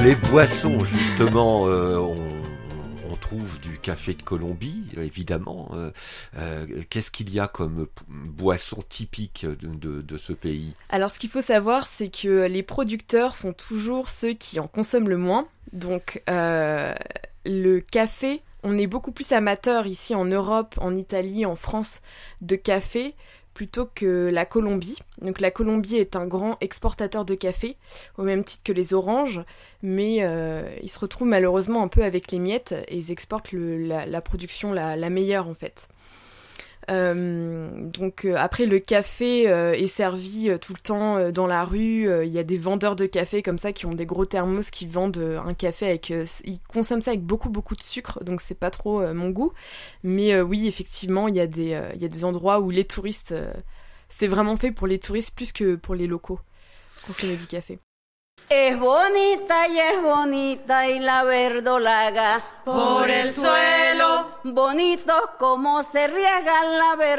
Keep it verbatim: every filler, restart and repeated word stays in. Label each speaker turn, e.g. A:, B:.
A: les boissons, justement, euh, on, on trouve du café de Colombie, évidemment. Euh, euh, qu'est-ce qu'il y a comme boisson typique de, de, de ce pays ?
B: Alors, ce qu'il faut savoir, c'est que les producteurs sont toujours ceux qui en consomment le moins. Donc, euh, le café, on est beaucoup plus amateurs ici en Europe, en Italie, en France, de café, plutôt que la Colombie. Donc la Colombie est un grand exportateur de café, au même titre que les oranges, mais euh, ils se retrouvent malheureusement un peu avec les miettes et ils exportent le, la, la production la, la meilleure en fait. Euh, donc euh, après le café euh, est servi euh, tout le temps euh, dans la rue, il euh, y a des vendeurs de café comme ça qui ont des gros thermos qui vendent euh, un café avec, euh, ils consomment ça avec beaucoup beaucoup de sucre, donc c'est pas trop euh, mon goût, mais euh, oui effectivement il y a des euh, il y a des endroits où les touristes euh, c'est vraiment fait pour les touristes plus que pour les locaux consommer du café.
C: Es bonita y es bonita y la verdolaga por el suelo, bonito como se riega la verdolaga.